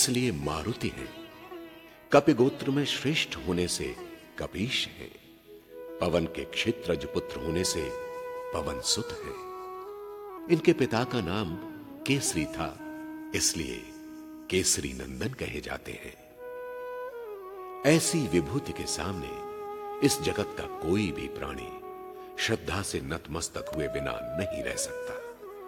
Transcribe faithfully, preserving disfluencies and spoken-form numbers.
इसलिए मारुति हैं। कपि गोत्र में श्रेष्ठ होने से कपीश हैं। पवन के क्षेत्रज पुत्र होने से पवन सुत हैं। इनके पिता का नाम केसरी था, इसलिए केसरी नंदन कहे जाते हैं। ऐसी विभूति के सामने इस जगत का कोई भी प्राणी श्रद्धा से नतमस्तक हुए बिना नहीं रह सकता।